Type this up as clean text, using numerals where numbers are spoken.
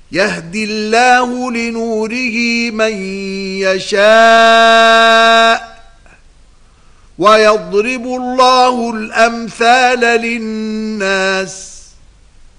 يهدي الله لنوره من يشاء ويضرب الله الأمثال للناس